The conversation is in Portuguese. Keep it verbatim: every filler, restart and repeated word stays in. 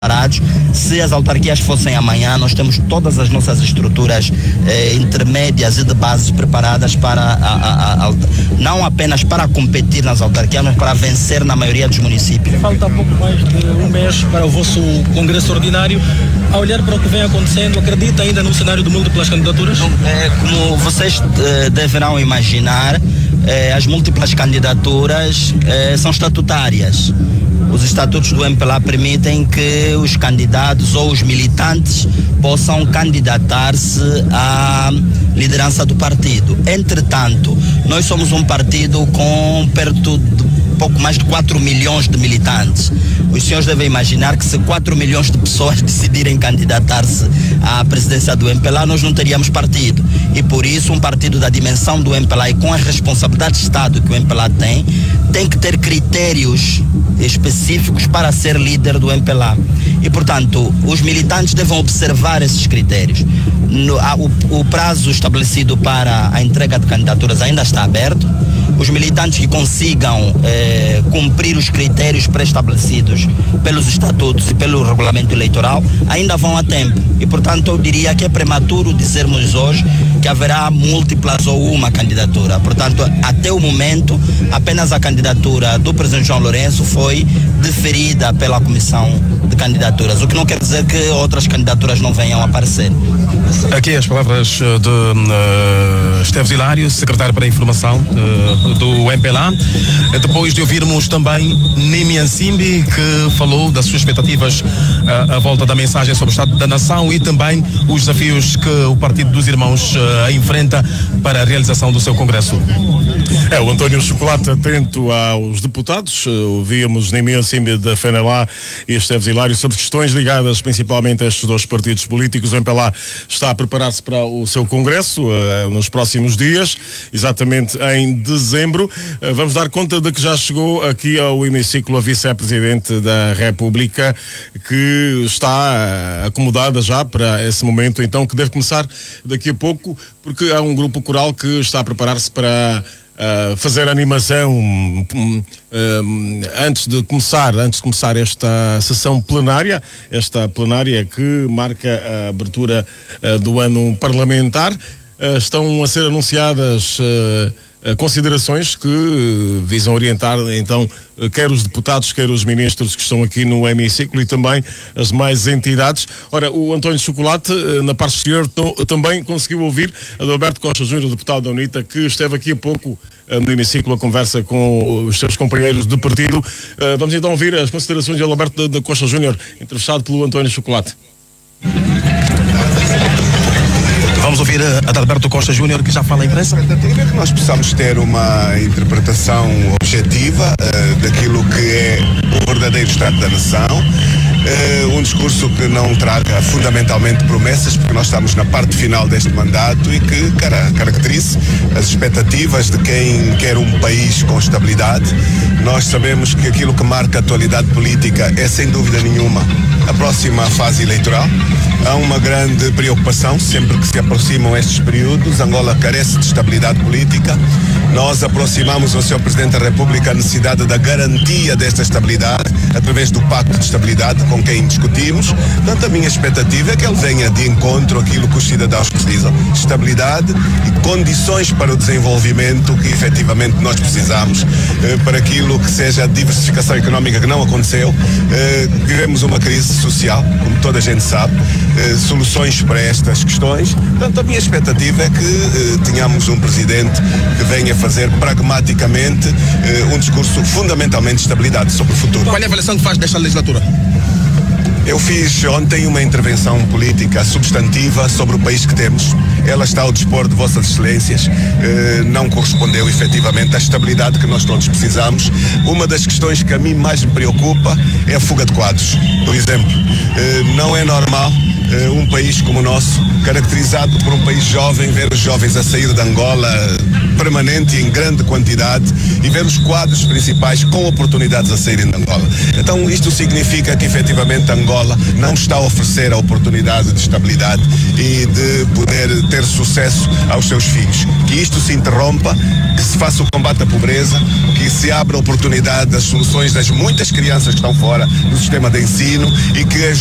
parados. Se as autarquias fossem amanhã, nós temos todas as nossas estruturas eh, intermédias e de bases preparadas para a, a, a, não apenas para competir nas autarquias, mas para vencer na maioria dos municípios. Falta pouco mais de um mês para o vosso congresso ordinário. A olhar para o que vem acontecendo, acredita ainda no cenário de múltiplas candidaturas? É, como vocês eh, deverão imaginar, eh, as múltiplas candidaturas eh, são estatutárias. Os estatutos do M P L A permitem que os candidatos ou os militantes possam candidatar-se à liderança do partido. Entretanto, nós somos um partido com perto de pouco mais de quatro milhões de militantes. Os senhores devem imaginar que se quatro milhões de pessoas decidirem candidatar-se à presidência do M P L A, nós não teríamos partido. E por isso um partido da dimensão do M P L A e com as responsabilidades de Estado que o M P L A tem, tem que ter critérios específicos para ser líder do M P L A. E, portanto, os militantes devem observar esses critérios. No, a, o, o prazo estabelecido para a entrega de candidaturas ainda está aberto. Os militantes que consigam eh, cumprir os critérios pré-estabelecidos pelos estatutos e pelo regulamento eleitoral ainda vão a tempo. E, portanto, eu diria que é prematuro dizermos hoje que haverá múltiplas ou uma candidatura. Portanto, até o momento, apenas a candidatura do presidente João Lourenço foi deferida pela Comissão de Candidaturas, o que não quer dizer que outras candidaturas não venham a aparecer. Aqui as palavras de uh, Esteves Hilário, secretário para a Informação uh, do M P L A, depois de ouvirmos também Nimi Nsimbi, que falou das suas expectativas uh, à volta da mensagem sobre o Estado da Nação e também os desafios que o Partido dos Irmãos uh, enfrenta para a realização do seu congresso. É, o António Chocolate atento aos deputados, uh, ouvíamos Nimi Nsimbi da F N L A e Esteves Hilário sobre questões ligadas principalmente a estes dois partidos políticos. O M P L A está a preparar-se para o seu congresso uh, nos próximos dias, exatamente em dezembro. Uh, vamos dar conta de que já chegou aqui ao hemiciclo a vice-presidente da República, que está uh, acomodada já para esse momento, então, que deve começar daqui a pouco, porque há um grupo coral que está a preparar-se para Uh, fazer animação um, um, um, antes de começar antes de começar esta sessão plenária, esta plenária que marca a abertura uh, do ano parlamentar. Uh, estão a ser anunciadas uh, uh, considerações que uh, visam orientar então uh, quer os deputados, quer os ministros que estão aqui no hemiciclo e também as demais entidades. Ora, o António Chocolate, uh, na parte exterior, to, também conseguiu ouvir a do Alberto Costa Júnior, deputado da UNITA, que esteve aqui há pouco no hemiciclo a conversa com os seus companheiros de partido. Uh, vamos então ouvir as considerações de Alberto da Costa Júnior, entrevistado pelo António Chocolate. Vamos ouvir a Adalberto Costa Júnior, que já fala à imprensa. A expectativa é que nós possamos ter uma interpretação objetiva uh, daquilo que é o verdadeiro Estado da Nação. Uh, um discurso que não traga fundamentalmente promessas, porque nós estamos na parte final deste mandato e que cara, caracterize as expectativas de quem quer um país com estabilidade. Nós sabemos que aquilo que marca a atualidade política é, sem dúvida nenhuma, a próxima fase eleitoral. Há uma grande preocupação sempre que se aproximam estes períodos. Angola carece de estabilidade política. Nós aproximamos ao senhor Presidente da República a necessidade da garantia desta estabilidade através do Pacto de Estabilidade com quem discutimos. Portanto, a minha expectativa é que ele venha de encontro àquilo que os cidadãos precisam. Estabilidade e condições para o desenvolvimento que efetivamente nós precisamos, eh, para aquilo que seja a diversificação económica que não aconteceu. Eh, vivemos uma crise social, como toda a gente sabe. Eh, soluções para estas questões. Portanto, a minha expectativa é que eh, tenhamos um Presidente que venha fazer pragmaticamente eh, um discurso fundamentalmente de estabilidade sobre o futuro. Qual é a avaliação que faz desta legislatura? Eu fiz ontem uma intervenção política substantiva sobre o país que temos. Ela está ao dispor de vossas excelências. Eh, não correspondeu efetivamente à estabilidade que nós todos precisamos. Uma das questões que a mim mais me preocupa é a fuga de quadros. Por exemplo, eh, não é normal eh, um país como o nosso, caracterizado por um país jovem, ver os jovens a sair de Angola permanente e em grande quantidade e ver os quadros principais com oportunidades a saírem de Angola. Então isto significa que efetivamente Angola não está a oferecer a oportunidade de estabilidade e de poder ter sucesso aos seus filhos. Que isto se interrompa, que se faça o combate à pobreza, que se abra a oportunidade das soluções das muitas crianças que estão fora do sistema de ensino e que as